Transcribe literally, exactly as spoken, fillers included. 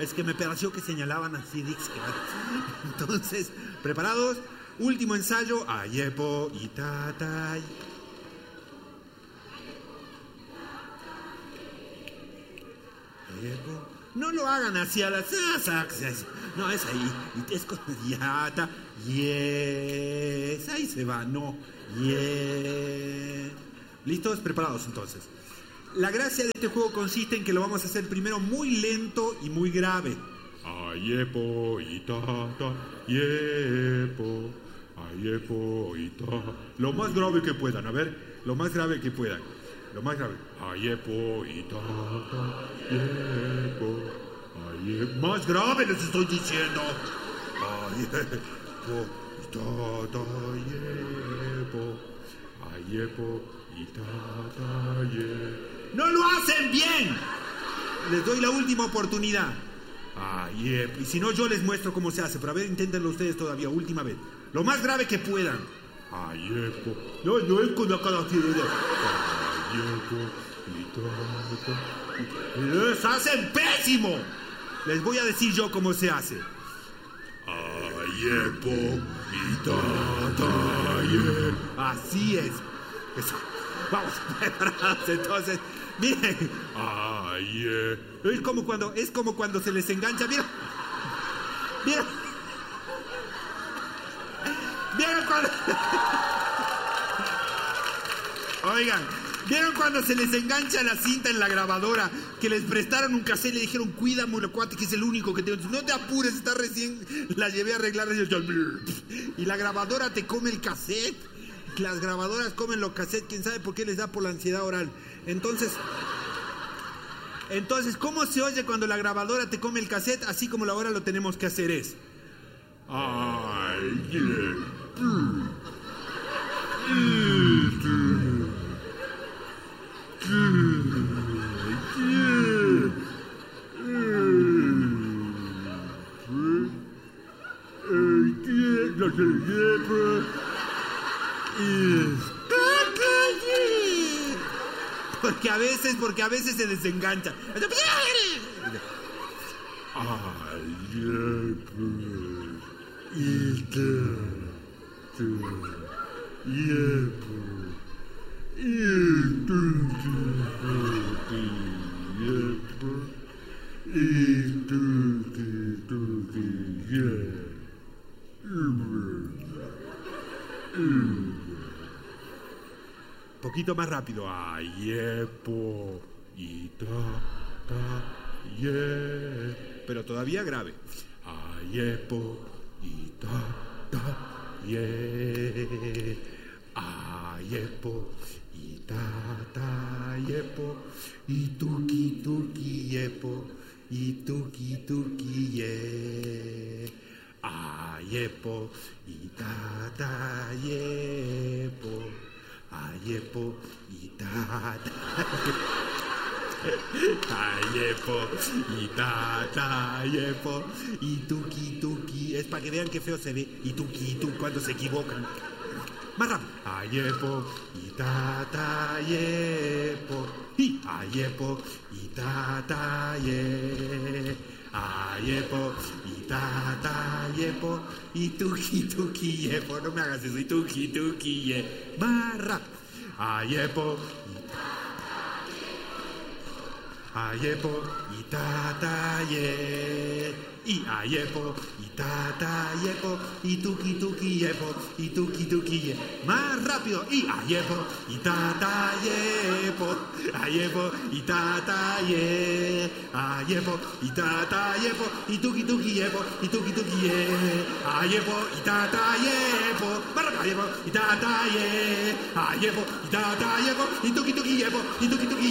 Es que me pareció que señalaban a Fidix. Entonces, ¿preparados? Último ensayo. Ayepo y tatay. Ayepo. No lo hagan hacia las... No, es ahí. Es con yata. Yes. Ahí se va, no. Yes. ¿Listos? Preparados entonces. La gracia de este juego consiste en que lo vamos a hacer primero muy lento y muy grave. Ayepo y tata, yepo, ayepo y tata. Lo más grave que puedan, a ver, lo más grave que puedan. Lo más grave. Ayepo y tata, yepo, ayepo. Más grave les estoy diciendo. Ayepo y tata, yepo, ayepo y tata, yepo. ¡No lo hacen bien! Les doy la última oportunidad. Ay, y si no, yo les muestro cómo se hace. Pero a ver, inténtenlo ustedes todavía, última vez. Lo más grave que puedan. Ay, no, no es con la cara tirada. Ay, ¡les hacen pésimo! Les voy a decir yo cómo se hace. Ay, y tata, así es. Eso. Vamos, preparados entonces. Miren. Ay, eh. Es como cuando, es como cuando se les engancha. Mira. Mira. ¿Vieron cuando? Oigan, ¿vieron cuando se les engancha la cinta en la grabadora? Que les prestaron un cassette y le dijeron, cuídame, lo cuate, que es el único que tengo. No te apures, está recién. La llevé a arreglar. Y la grabadora te come el cassette. Las grabadoras comen los cassettes, quién sabe por qué les da por la ansiedad oral. Entonces, entonces, ¿cómo se oye cuando la grabadora te come el cassette? Así como ahora lo tenemos que hacer es. Ay, yeah. mm. Porque a veces, porque a veces se desengancha. Poquito más rápido. Ayepo y ta, ta, ye. Pero todavía grave. Ayepo y ta, ta, ye. Ayepo y ta, ta, yepo. Y tuki, tuki, yepo. Y tuki, tuki, ye. Ayepo y ta, ta, yepo. Ayepo y tata. Ayepo y tata, ayepo y tuki tuki. Es para que vean qué feo se ve. Y tuki tuki cuando se equivocan. Más rápido. Ayepo y tata, ayepo. Y ayepo y tata, ayepo. Ayepo y tata, ayepo y tuki tuki yepo. No me hagas eso. Y tuki tuki ye. Barra. Ayepo y tata, ayepo y tata, ye. Y ayepo y tata, ayepo y tuki tuki yepo. Y tuki tuki ye. Más rápido. Y ayepo y tata, ayepo. Ayepo y tata, ye. Ayepo y tata, ayepo y tuki tuki yepo. Y tuki tuki ye. Ayepo y tata, ayepo. Más rápido. Ayepo y tata, ye. Ayepo y tata, ayepo y tuki tuki yepo. Y tuki tuki